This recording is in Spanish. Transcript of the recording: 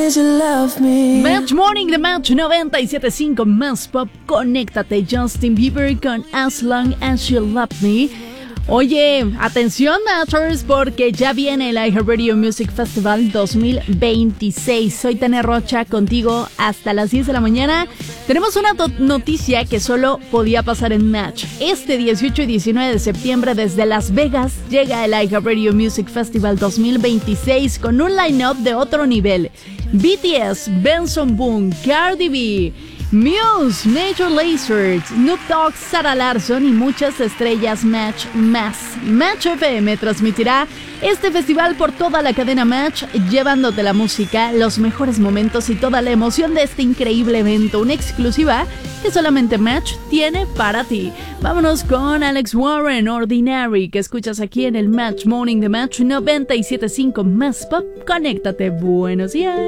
did you love me? Match Morning de Match 97.5 Más Pop. Conéctate, Justin Bieber con As Long As You Love Me. Oye, atención Matchers, porque ya viene el iHeartRadio Music Festival 2026. Soy Tania Rocha, contigo hasta las 10 de la mañana. Tenemos una noticia que solo podía pasar en Match. Este 18 y 19 de septiembre desde Las Vegas llega el iHeartRadio Music Festival 2026 con un line-up de otro nivel. BTS, Benson Boone, Cardi B, Muse, Major Lazer, Snoop Dogg, Sarah Larsson y muchas estrellas Match más. Match FM transmitirá este festival por toda la cadena Match, llevándote la música, los mejores momentos y toda la emoción de este increíble evento, una exclusiva que solamente Match tiene para ti. Vámonos con Alex Warren, Ordinary, que escuchas aquí en el Match Morning de Match 97.5 Más Pop. Conéctate, buenos días.